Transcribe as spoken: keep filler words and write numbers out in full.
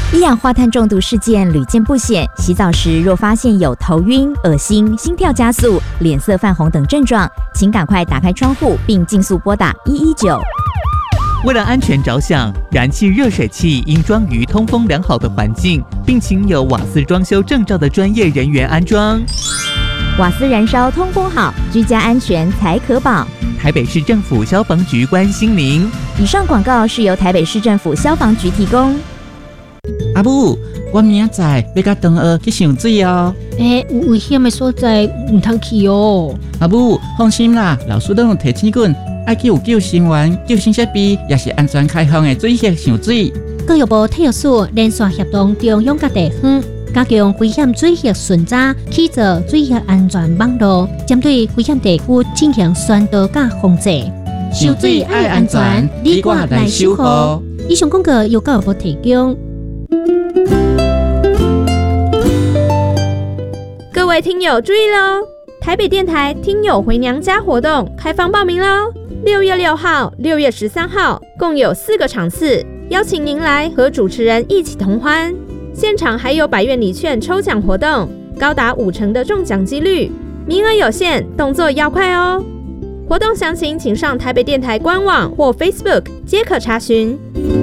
一氧化碳中毒事件屡见不鲜，洗澡时若发现有头晕、恶心、心跳加速、脸色泛红等症状，请赶快打开窗户并尽速拨打一一九。 为了安全着想，燃气热水器应装于通风良好的环境，并请有瓦斯装修证照的专业人员安装。 瓦斯燃烧通风好，居家安全才可保。 台北市政府消防局关心您。 以上广告是由台北市政府消防局提供。 阿母，我明仔载要甲同学去上水哦。 诶、欸，有危险的所在唔通去哦。 阿母，放心啦，老师都有提醒棍，爱去有救生员、救生设备，也是安全开放的水域上水。 教育部体育署连续协同中央各地方，加强危险水域巡查，起造水域安全网络，针对危险地区进行宣导甲防治。 上水爱安全，你我来守护。 以上广告由教育部提供。 各位听友注意喽！台北电台听友回娘家活动开放报名喽！六月六号、六月十三号共有四个场次，邀请您来和主持人一起同欢。现场还有百元礼券抽奖活动，高达五成的中奖几率，名额有限，动作要快哦！活动详情请上台北电台官网或 Facebook 皆可查询。